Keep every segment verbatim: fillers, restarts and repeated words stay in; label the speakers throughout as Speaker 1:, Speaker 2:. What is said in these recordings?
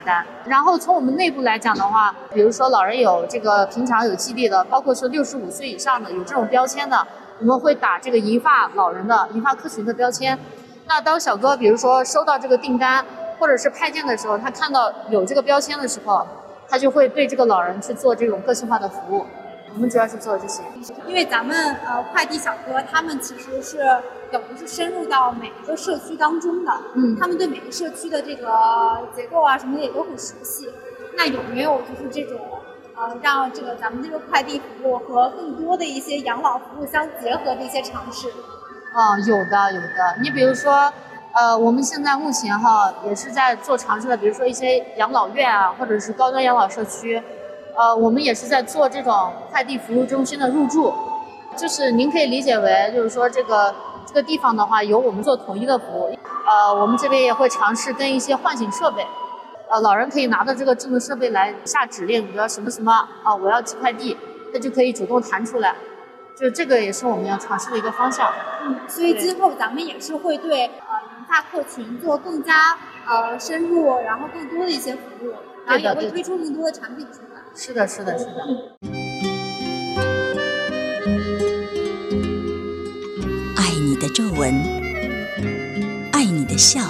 Speaker 1: 然后从我们内部来讲的话，比如说老人有这个平常有基地的，包括说六十五岁以上的有这种标签的，我们会打这个银发老人的银发客群的标签。那当小哥比如说收到这个订单或者是派件的时候，他看到有这个标签的时候，他就会对这个老人去做这种个性化的服务。我们主要是做这些，
Speaker 2: 因为咱们呃快递小哥他们其实是等于是深入到每一个社区当中的，嗯，他们对每个社区的这个结构啊什么的也都很熟悉。那有没有就是这种呃让这个咱们这个快递服务和更多的一些养老服务相结合的一些尝试？
Speaker 1: 哦，有的有的。你比如说，呃，我们现在目前哈也是在做尝试的，比如说一些养老院啊，或者是高端养老社区。呃，我们也是在做这种快递服务中心的入驻，就是您可以理解为，就是说这个这个地方的话，由我们做统一的服务。呃，我们这边也会尝试跟一些唤醒设备，呃，老人可以拿着这个智能设备来下指令，比如说什么什么啊，我要寄快递，它就可以主动弹出来。就这个也是我们要尝试的一个方向。
Speaker 2: 嗯，所以今后咱们也是会对呃银发客群做更加呃深入，然后更多的一些服务，然后也会推出更多的产品出来。
Speaker 1: 是的，是的，是的。
Speaker 3: 爱你的皱纹，爱你的笑，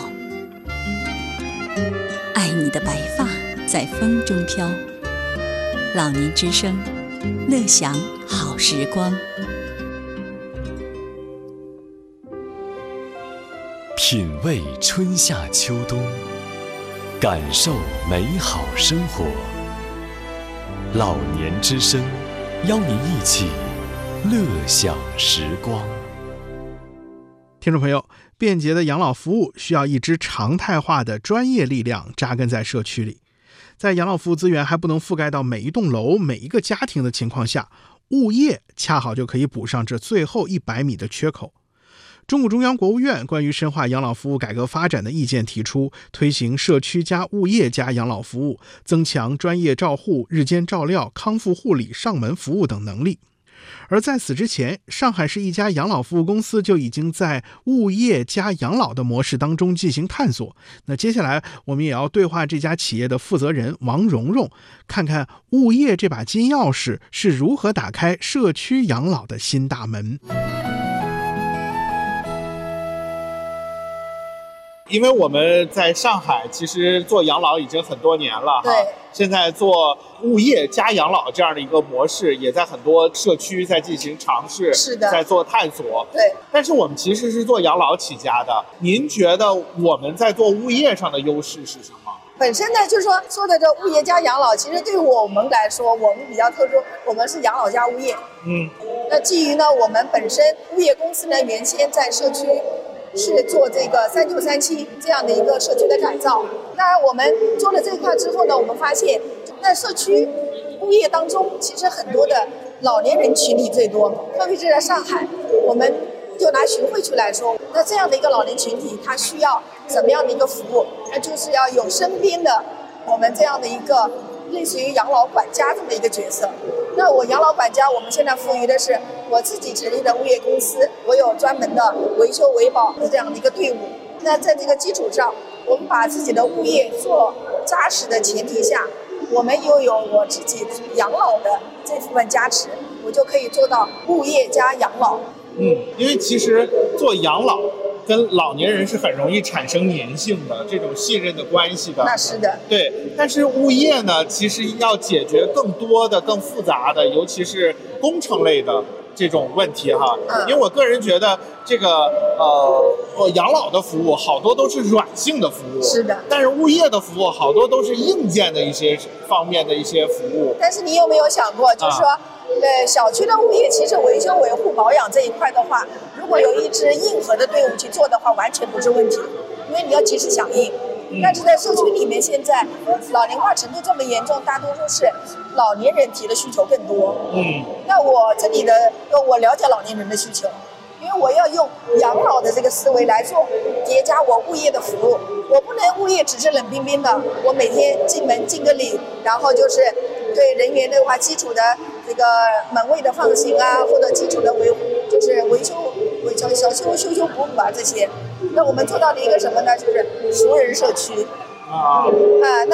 Speaker 3: 爱你的白发在风中飘。老年之声，乐享好时光。
Speaker 4: 品味春夏秋冬，感受美好生活。老年之声，邀您一起乐享时光。
Speaker 5: 听众朋友，便捷的养老服务需要一支常态化的专业力量扎根在社区里。在养老服务资源还不能覆盖到每一栋楼、每一个家庭的情况下，物业恰好就可以补上这最后一百米的缺口。中共中央国务院关于深化养老服务改革发展的意见提出，推行社区加物业加养老服务，增强专业照护、日间照料、康复护理、上门服务等能力。而在此之前，上海市一家养老服务公司就已经在物业加养老的模式当中进行探索。那接下来我们也要对话这家企业的负责人王蓉蓉，看看物业这把金钥匙是如何打开社区养老的新大门。
Speaker 6: 因为我们在上海其实做养老已经很多年了，
Speaker 7: 对，
Speaker 6: 现在做物业加养老这样的一个模式，也在很多社区在进行尝试，
Speaker 7: 是的，
Speaker 6: 在做探索。
Speaker 7: 对，
Speaker 6: 但是我们其实是做养老起家的，您觉得我们在做物业上的优势是什么？
Speaker 7: 本身呢，就是说说的这物业加养老，其实对于我们来说，我们比较特殊，我们是养老加物业。
Speaker 6: 嗯，
Speaker 7: 那基于呢，我们本身物业公司呢，原先在社区是做这个三九三七这样的一个社区的改造。那我们做了这一块之后呢，我们发现，在社区物业当中，其实很多的老年人群体最多，特别是在上海，我们就拿巡回区来说，那这样的一个老年群体，他需要什么样的一个服务？那就是要有身边的我们这样的一个类似于养老管家这么一个角色。那我养老管家，我们现在赋予的是我自己成立的物业公司，我有专门的维修维保这样的一个队伍。那在这个基础上，我们把自己的物业做扎实的前提下，我们又有我自己养老的这部分加持，我就可以做到物业加养老。
Speaker 6: 嗯，因为其实做养老跟老年人是很容易产生粘性的这种信任的关系的。
Speaker 7: 那是的，
Speaker 6: 对。但是物业呢，其实要解决更多的、更复杂的，尤其是工程类的这种问题哈。
Speaker 7: 嗯。
Speaker 6: 因为我个人觉得，这个呃，养老的服务好多都是软性的服务。
Speaker 7: 是的。
Speaker 6: 但是物业的服务好多都是硬件的一些方面的一些服务。
Speaker 7: 但是你有没有想过，就是说，啊对小区的物业，其实维修维护保养这一块的话，如果有一支硬核的队伍去做的话，完全不是问题，因为你要及时响应。嗯、但是在社区里面，现在老龄化程度这么严重，大多数是老年人提的需求更多。
Speaker 6: 嗯，
Speaker 7: 那我这里的，我了解老年人的需求，因为我要用养老的这个思维来做叠加我物业的服务，我不能物业只是冷冰冰的，我每天进门敬个礼，然后就是对人员的话基础的这个门卫的放行啊，或者基础的维护，就是维修、维修、小修修修补补啊这些。那我们做到了一个什么呢？就是熟人社区。啊，啊，那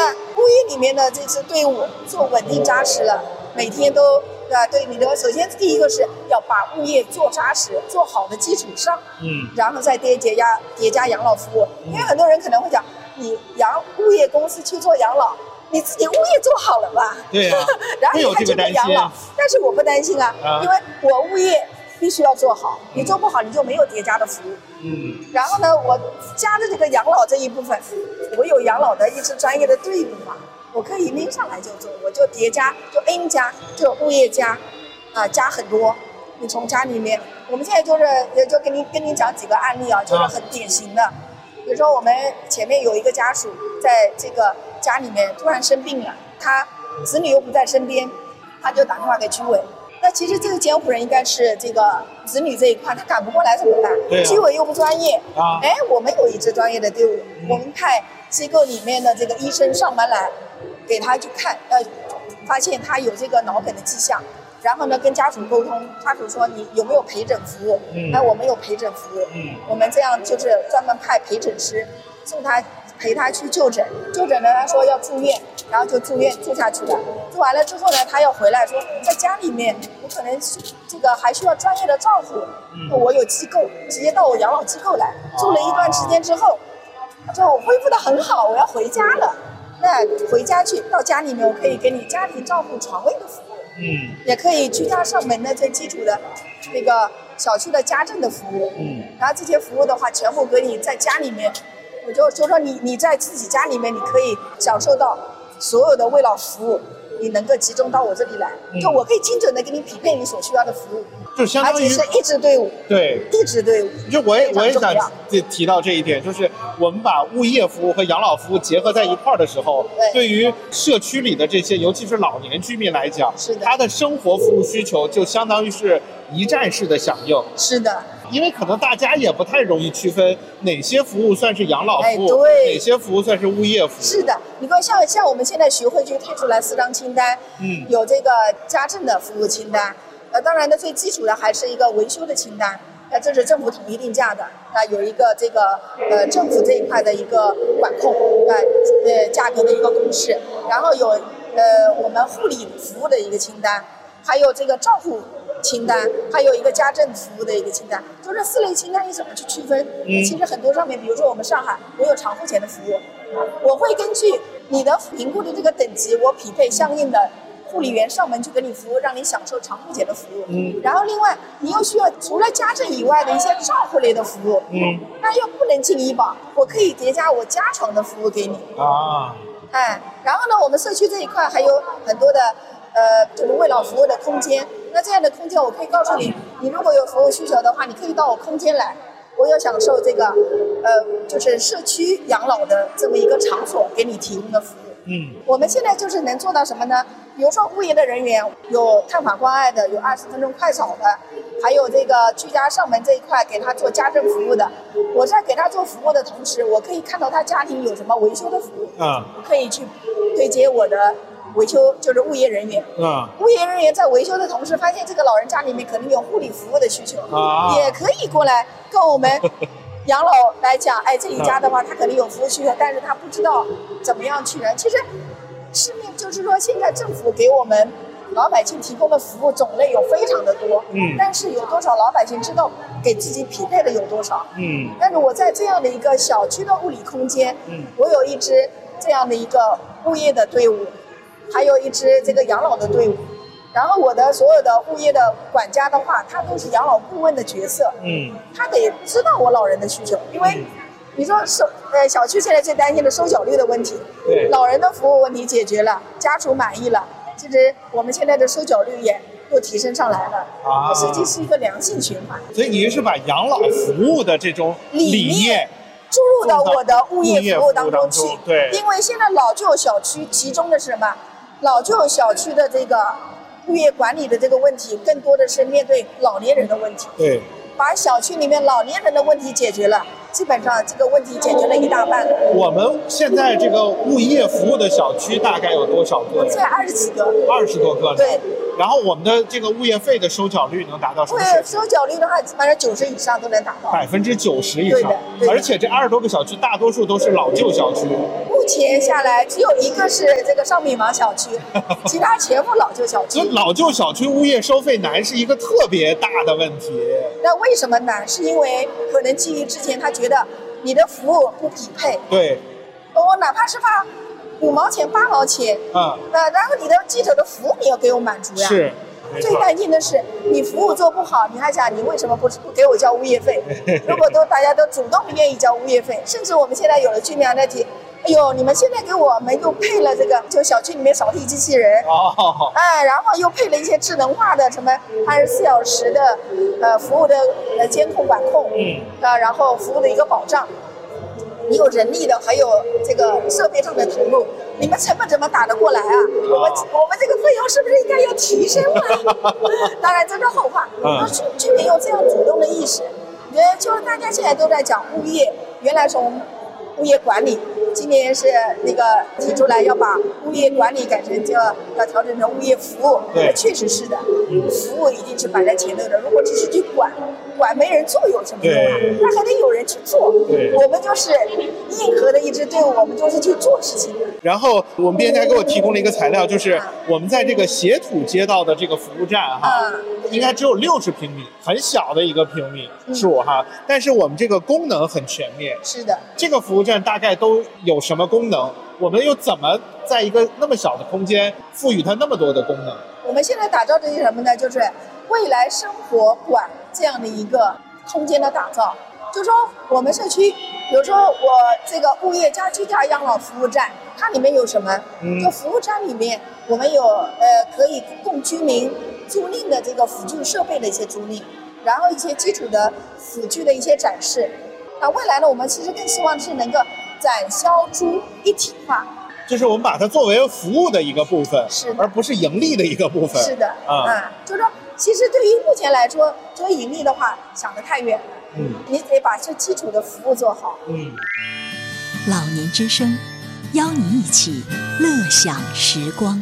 Speaker 7: 业里面的这支队伍做稳定扎实了，每天都啊对你的首先第一个是要把物业做扎实做好的基础上，
Speaker 6: 嗯，
Speaker 7: 然后再叠加叠加养老服务，因为很多人可能会讲，你养物业公司去做养老。你自己物业做好了吧？
Speaker 6: 对呀、啊，
Speaker 7: 然后你还去做养老，但是我不担心啊，啊因为我物业必须要做好，你做不好你就没有叠加的服务。
Speaker 6: 嗯。
Speaker 7: 然后呢，我加的这个养老这一部分，我有养老的一支专业的队伍嘛，我可以拎上来就做，我就叠加，就 N 加，就物业加，啊加很多。你从家里面，我们现在就是也就跟你跟你讲几个案例啊，就是很典型的。啊比如说我们前面有一个家属在这个家里面突然生病了，他子女又不在身边，他就打电话给居委。那其实这个监护人应该是这个子女这一块，他赶不过来怎么办？
Speaker 6: 对啊、
Speaker 7: 居委又不专业
Speaker 6: 啊！
Speaker 7: 哎，我们有一支专业的队伍，嗯、我们派机构里面的这个医生上门来，给他去看，呃，发现他有这个脑梗的迹象。然后呢，跟家属沟通，家属说你有没有陪诊服务？嗯，哎，我们有陪诊服务。嗯，我们这样就是专门派陪诊师送他陪他去就诊，就诊呢他说要住院，然后就住院住下去了。住完了之后呢，他要回来说在家里面我可能这个还需要专业的照顾，嗯，我有机构直接到我养老机构来住了一段时间之后，就恢复得很好，我要回家了。那回家去到家里面，我可以给你家庭照顾床位的服务。嗯，也可以居家上门的最基础的那个小区的家政的服务，嗯，然后这些服务的话，全部给你在家里面，我就就说你你在自己家里面，你可以享受到所有的慰老服务，你能够集中到我这里来，嗯、就我可以精准的给你匹配你所需要的服务，
Speaker 6: 就相当于
Speaker 7: 而且是一支队伍，
Speaker 6: 对，
Speaker 7: 一支队伍。
Speaker 6: 就我也我也想提到这一点，就是我们把物业服务和养老服务结合在一块儿的时候，对，对于社区里的这些，尤其是老年居民来讲，
Speaker 7: 是的，
Speaker 6: 他的生活服务需求就相当于是一站式的响应。
Speaker 7: 是的。
Speaker 6: 因为可能大家也不太容易区分哪些服务算是养老服务，
Speaker 7: 哎、对，
Speaker 6: 哪些服务算是物业服务。
Speaker 7: 是的，你看像像我们现在徐汇区推出来四张清单，嗯，有这个家政的服务清单，呃，当然呢最基础的还是一个维修的清单，那这是政府统一定价的，那有一个这个呃政府这一块的一个管控，呃呃价格的一个公示，然后有呃我们护理服务的一个清单，还有这个照护清单，还有一个家政服务的一个清单，就这四类清单你怎么去区分？嗯，其实很多上面，比如说我们上海，我有长护险的服务，我会根据你的评估的这个等级，我匹配相应的护理员上门去给你服务，让你享受长护险的服务。嗯，然后另外你又需要除了家政以外的一些照护类的服务。嗯，那又不能进医保，我可以叠加我家床的服务给你。啊，哎，然后呢，我们社区这一块还有很多的。呃，就是慰老服务的空间，那这样的空间我可以告诉你，你如果有服务需求的话，你可以到我空间来，我有享受这个，呃，就是社区养老的这么一个场所给你提供的服务。嗯，我们现在就是能做到什么呢？比如说物业的人员有探访关爱的，有二十分钟快扫的，还有这个居家上门这一块给他做家政服务的。我在给他做服务的同时，我可以看到他家庭有什么维修的服务，啊，可以去对接我的。维修就是物业人员，嗯，物业人员在维修的同时，发现这个老人家里面可能有护理服务的需求，啊，也可以过来跟我们养老来讲，哎，这一家的话，他可能有服务需求，但是他不知道怎么样去人。其实，市面就是说，现在政府给我们老百姓提供的服务种类有非常的多，嗯，但是有多少老百姓知道给自己匹配的有多少？嗯，但是我在这样的一个小区的物理空间，嗯，我有一支这样的一个物业的队伍。还有一支这个养老的队伍，然后我的所有的物业的管家的话，他都是养老顾问的角色，嗯，他得知道我老人的需求，因为你说收呃小区现在最担心的收缴率的问题，对，老人的服务问题解决了，家属满意了，其实我们现在的收缴率也又提升上来了，啊，实际是一个良性循环。
Speaker 6: 所以您是把养老服务的这种理念
Speaker 7: 注入到我的物业服务当中去，
Speaker 6: 对，
Speaker 7: 因为现在老旧小区集中的是什么？老旧小区的这个物业管理的这个问题，更多的是面对老年人的问题。对，把小区里面老年人的问题解决了，基本上这个问题解决了一大半。
Speaker 6: 我们现在这个物业服务的小区大概有多少个？
Speaker 7: 现在二十几个。
Speaker 6: 二十多个。
Speaker 7: 对，
Speaker 6: 然后我们的这个物业费的收缴率能达到什么水平？
Speaker 7: 收缴率的话，基本上九十以上都能达到，
Speaker 6: 百分之九十以上。
Speaker 7: 对的，
Speaker 6: 而且这二十多个小区大多数都是老旧小区。
Speaker 7: 目前下来只有一个是这个上米芒小区，其他全部老旧小区。
Speaker 6: 就老旧小区物业收费难是一个特别大的问题。
Speaker 7: 那为什么难？是因为可能基于之前他觉得你的服务不匹配。
Speaker 6: 对。
Speaker 7: 我哪怕是发五毛钱、八毛钱，
Speaker 6: 嗯，
Speaker 7: 呃，然后你的记者的服务你要给我满足呀。
Speaker 6: 是。
Speaker 7: 最担心的是你服务做不好，你还想你为什么不不给我交物业费？如果都大家都主动愿意交物业费，甚至我们现在有的居民在提，哎呦，你们现在给我们又配了这个，就小区里面扫地机器人，
Speaker 6: 哦，
Speaker 7: 哎，然后又配了一些智能化的什么二十四小时的呃服务的呃监控管控，
Speaker 6: 嗯，
Speaker 7: 啊，然后服务的一个保障。你有人力的，还有这个设备上的投入，你们成本怎么打得过来啊？我们我们这个费用是不是应该要提升了？当然这是后话。那居居民有这样主动的意识，呃，就是大家现在都在讲物业，原来从物业管理，今年是那个提出来要把物业管理改成叫要调整成物业服务。
Speaker 6: 对，
Speaker 7: 确实是的，服务一定是摆在前头的。如果只是去管。管没人做有什么用啊？那还得有人去做。我们就是硬核的一支队伍，我们就是去做事情。
Speaker 6: 然后我们编辑还给我提供了一个材料，就是我们在这个斜土街道的这个服务站哈，嗯、应该只有六十平米，很小的一个平米数哈、嗯，但是我们这个功能很全面。
Speaker 7: 是的，
Speaker 6: 这个服务站大概都有什么功能？我们又怎么在一个那么小的空间赋予它那么多的功能？
Speaker 7: 我们现在打造的是什么呢？就是未来生活馆这样的一个空间的打造。就说我们社区，比如说我这个物业加居家养老服务站，它里面有什么？嗯、就服务站里面，我们有呃可以供居民租赁的这个辅助设备的一些租赁，然后一些基础的辅具的一些展示。那未来呢，我们其实更希望是能够展销租一体化。
Speaker 6: 就是我们把它作为服务的一个部分，
Speaker 7: 是
Speaker 6: 而不是盈利的一个部分。
Speaker 7: 是的，啊、嗯，就是说，其实对于目前来说，做盈利的话，想得太远了。嗯，你得把这基础的服务做好。
Speaker 6: 嗯，
Speaker 3: 老年之声，邀您一起乐享时光。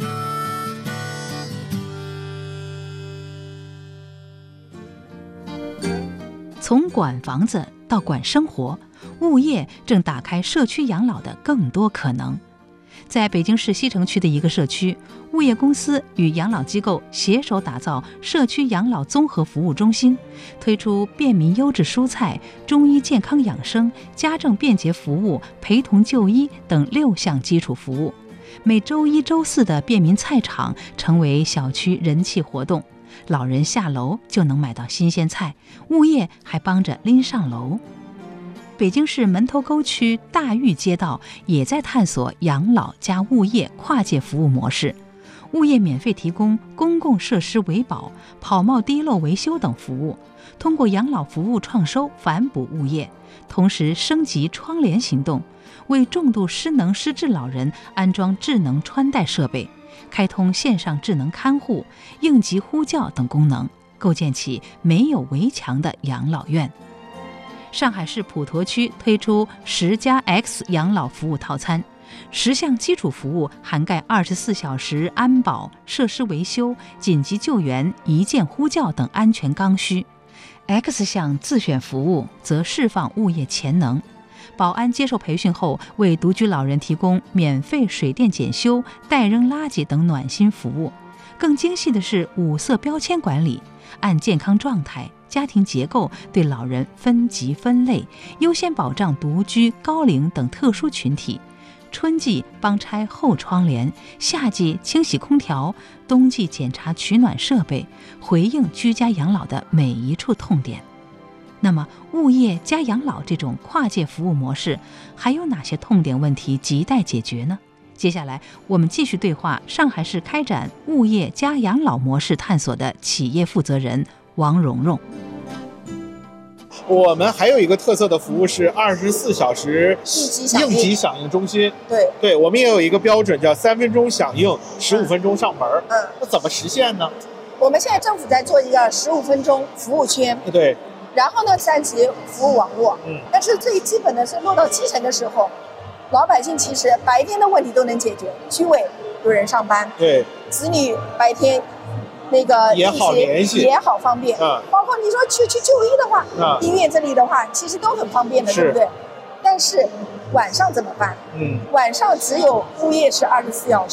Speaker 3: 从管房子到管生活，物业正打开社区养老的更多可能。在北京市西城区的一个社区，物业公司与养老机构携手打造社区养老综合服务中心，推出便民优质蔬菜、中医健康养生、家政便捷服务、陪同就医等六项基础服务。每周一、周四的便民菜场成为小区人气活动，老人下楼就能买到新鲜菜，物业还帮着拎上楼。北京市门头沟区大峪街道也在探索养老加物业跨界服务模式，物业免费提供公共设施维保、跑冒滴漏维修等服务，通过养老服务创收反哺物业，同时升级窗帘行动，为重度失能失智老人安装智能穿戴设备，开通线上智能看护、应急呼叫等功能，构建起没有围墙的养老院。上海市普陀区推出十加 X 养老服务套餐，十项基础服务涵盖二十四小时安保、设施维修、紧急救援、一键呼叫等安全刚需。X 项自选服务则释放物业潜能，保安接受培训后，为独居老人提供免费水电检修、代扔垃圾等暖心服务。更精细的是五色标签管理，按健康状态、家庭结构对老人分级分类，优先保障独居、高龄等特殊群体。春季帮拆后窗帘，夏季清洗空调，冬季检查取暖设备，回应居家养老的每一处痛点。那么物业加养老这种跨界服务模式还有哪些痛点问题亟待解决呢？接下来我们继续对话上海市开展物业加养老模式探索的企业负责人王蓉蓉。
Speaker 6: 我们还有一个特色的服务是二十四小时应急响应中心。
Speaker 7: 对，
Speaker 6: 对，我们也有一个标准叫三分钟响应，十五分钟上门。嗯，那怎么实现呢？
Speaker 7: 我们现在政府在做一个十五分钟服务圈。
Speaker 6: 对。
Speaker 7: 然后呢，三级服务网络。嗯。但是最基本的是落到基层的时候，老百姓其实白天的问题都能解决，居委有人上班。
Speaker 6: 对。
Speaker 7: 子女白天。 那个
Speaker 6: 也好联系，
Speaker 7: 也好方便。
Speaker 6: 嗯，
Speaker 7: 包括你说去去就医的话，嗯，医院这里的话，其实都很方便的，对不对？但是晚上怎么办？嗯，晚上只有物业是二十四小时。